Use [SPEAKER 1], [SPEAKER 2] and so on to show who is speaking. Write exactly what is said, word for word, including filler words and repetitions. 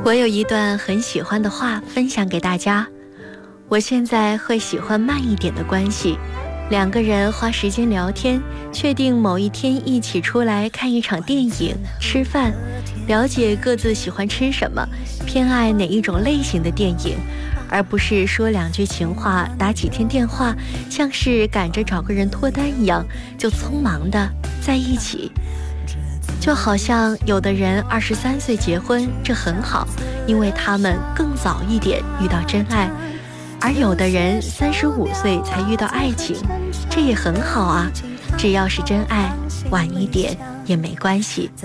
[SPEAKER 1] 我有一段很喜欢的话分享给大家。我现在会喜欢慢一点的关系，两个人花时间聊天，确定某一天一起出来看一场电影、吃饭，了解各自喜欢吃什么，偏爱哪一种类型的电影，而不是说两句情话，打几天电话，像是赶着找个人脱单一样，就匆忙的在一起。就好像有的人二十三岁结婚，这很好，因为他们更早一点遇到真爱，而有的人三十五岁才遇到爱情，这也很好啊，只要是真爱，晚一点也没关系。